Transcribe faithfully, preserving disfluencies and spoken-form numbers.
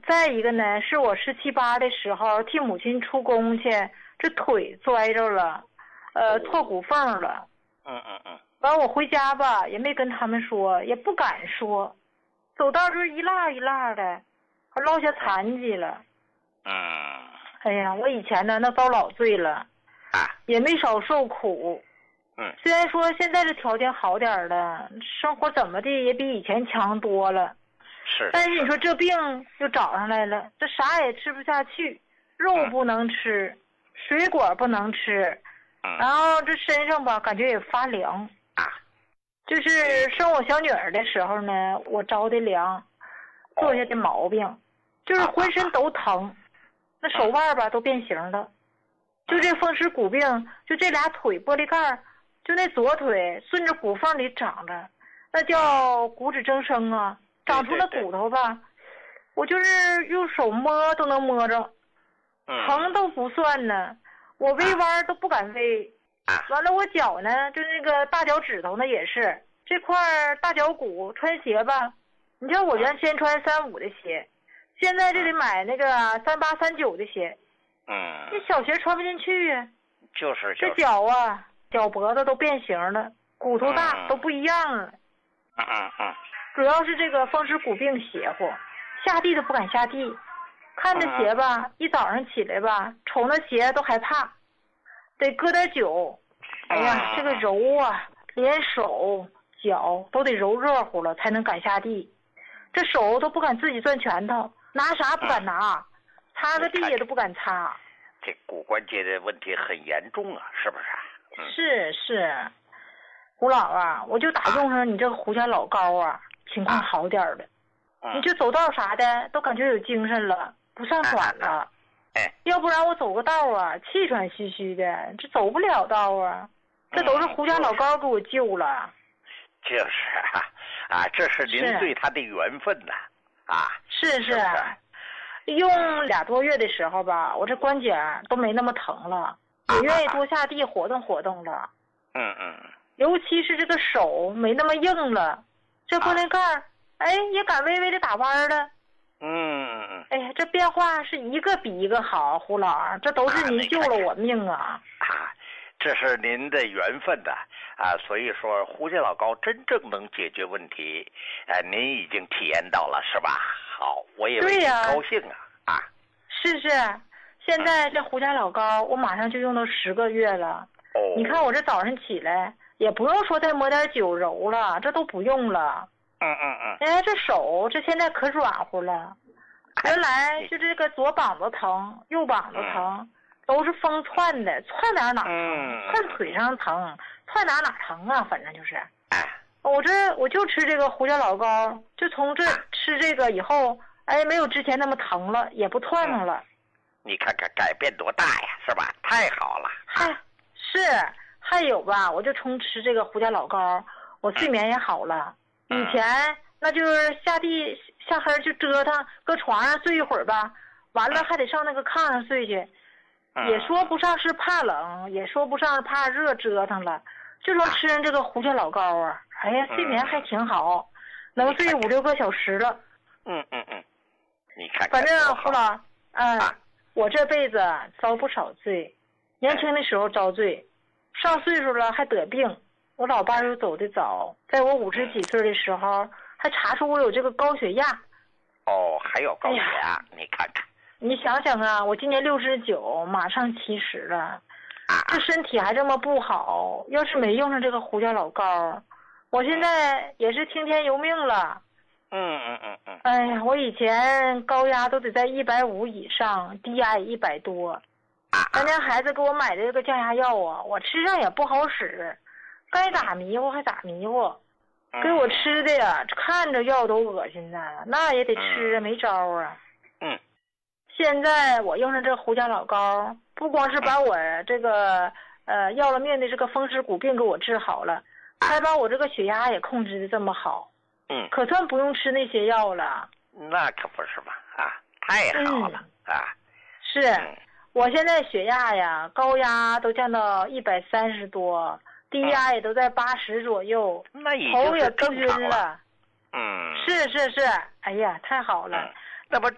再一个呢，是我十七八的时候替母亲出工去，这腿摔着了，呃，脱骨缝了。 嗯嗯嗯。 完我回家吧，也没跟他们说，也不敢说，走道就是一落一落的，还落下残疾了。 嗯。 哎呀，我以前呢那遭老罪了， 啊， 也没少受苦。 嗯， 虽然说现在这条件好点了，生活怎么的也比以前强多了， 是。 但是你说这病又找上来了，这啥也吃不下去，肉不能吃，嗯、水果不能吃， 嗯， 然后这身上吧感觉也发凉啊。 就是生我小女儿的时候呢，我着的凉，落下的毛病，就是浑身都疼，那手腕吧都变形了，就这风湿骨病，就这俩腿玻璃盖。就那左腿顺着骨缝里长着，那叫骨质增生啊，长出了骨头吧，我就是用手摸都能摸着，疼都不算呢，我微弯都不敢微。完了我脚呢，就那个大脚趾头呢也是这块大脚骨，穿鞋吧，你像我原先穿三五的鞋，现在就得买那个三八三九的鞋， 嗯， 那小鞋穿不进去呀， 就是这脚啊。脚脖子都变形了，骨头大、 嗯、 都不一样了。 嗯嗯嗯。 主要是这个风湿骨病邪乎，下地都不敢下地。看那鞋吧，嗯、一早上起来吧，瞅那鞋都害怕，得搁点酒。哎呀， 嗯、 这个揉啊，连手脚都得揉热乎了才能敢下地。这手都不敢自己攥拳头，拿啥不敢拿，嗯、擦个地也都不敢擦。 这骨关节的问题很严重啊，是不是？ 是是，胡老啊，我就打用上你这个胡家老膏啊，情况好点了。 啊、 你就走道啥的都感觉有精神了，不上喘了。 啊、哎， 要不然我走个道啊，气喘吁吁的，这走不了道啊。这都是胡家老膏给我救了。 嗯、就是啊，啊，这是您对他的缘分呐，啊。 是是， 是用俩多月的时候吧，我这关节都没那么疼了。也愿意多下地活动活动了， 嗯嗯， 尤其是这个手没那么硬了，这玻璃盖儿，啊、哎，也敢微微的打弯了。 嗯嗯， 哎呀，这变化是一个比一个好，胡老，这都是您救了我命啊！ 啊，这是您的缘分的啊，所以说胡家老膏真正能解决问题，啊，您已经体验到了是吧？好，我也为您高兴啊！啊， 是是。现在这胡家老膏，我马上就用到十个月了。 哦， 你看我这早上起来，也不用说再抹点酒揉了，这都不用了。 嗯嗯嗯。 哎，这手这现在可软乎了。原来就这个左膀子疼，右膀子疼，嗯、都是风窜的，窜哪哪疼，嗯、窜腿上疼，窜哪哪疼啊，反正就是。 哎， 我这我就吃这个胡家老膏，就从这吃这个以后，哎，没有之前那么疼了，也不窜腾了。嗯你看看改变多大呀，是吧？太好了。 还是还有吧，我就冲吃这个胡家老膏，我睡眠也好了。 嗯、 以前那就是下地下黑就折腾，搁床上睡一会儿吧，完了还得上那个炕上睡去， 嗯、 也说不上是怕冷，也说不上是怕热折腾了，就说吃这个胡家老膏啊，哎呀，睡眠还挺好，嗯、能睡五六个小时了。 嗯嗯嗯，你看看。 反正胡老，嗯。 啊我这辈子遭不少罪，年轻的时候遭罪，上岁数了还得病。我老伴又走得早，在我五十几岁的时候，还查出我有这个高血压。 哦，还有高血压，哎、你看看。 你想想啊，我今年六十九，马上七十了，这身体还这么不好，要是没用上这个胡家老膏，我现在也是听天由命了。 嗯嗯嗯嗯。 哎呀，我以前高压都得在一百五以上，低压也一百多。咱家孩子给我买的这个降压药啊，我吃上也不好使，该咋迷糊还咋迷糊。给我吃的呀，看着药都恶心呐，那也得吃啊，没招啊。 嗯。 现在我用上这胡家老膏，不光是把我这个呃要了命的这个风湿骨病给我治好了，还把我这个血压也控制的这么好。 嗯， 可算不用吃那些药了。 那可不是嘛，啊，太好了、 嗯、 啊！ 是、嗯，我现在血压呀，高压都降到一百三十多，低压也都在八十左右， 嗯、那已头也不经是正常晕了。 嗯， 是是是，哎呀，太好了。 嗯、那不